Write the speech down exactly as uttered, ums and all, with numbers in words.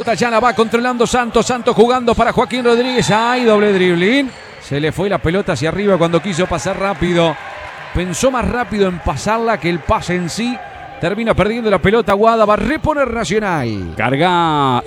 pelota, ya la va controlando Santos. Santos jugando para Joaquín Rodríguez. ¡Ay, doble dribbling! Se le fue la pelota hacia arriba cuando quiso pasar rápido. Pensó más rápido en pasarla que el pase en sí. Termina perdiendo la pelota Aguada. Va a reponer Nacional. Carga